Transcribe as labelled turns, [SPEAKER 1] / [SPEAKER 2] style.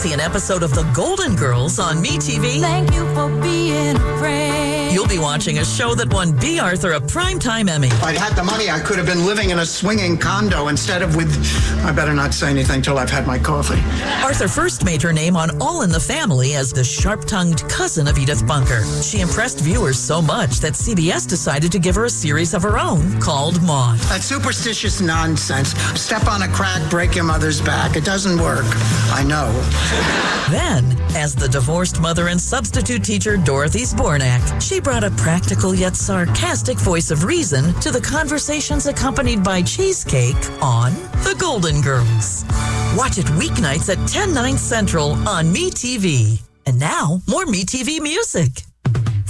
[SPEAKER 1] see an episode of The Golden Girls on MeTV.
[SPEAKER 2] Thank you for being a friend.
[SPEAKER 1] You'll be watching a show that won B. Arthur a Primetime Emmy.
[SPEAKER 3] If I'd had the money, I could have been living in a swinging condo instead of with... I better not say anything till I've had my coffee.
[SPEAKER 1] Arthur first made her name on All in the Family as the sharp-tongued cousin of Edith Bunker. She impressed viewers so much that CBS decided to give her a series of her own called Maude.
[SPEAKER 3] That superstitious nonsense. Step on a crack, break your mother's back. It doesn't work. I know.
[SPEAKER 1] Then, as the divorced mother and substitute teacher Dorothy Zbornak, she brought a practical yet sarcastic voice of reason to the conversations accompanied by cheesecake on The Golden Girls. Watch it weeknights at 10/9 Central on MeTV. And now, more MeTV music.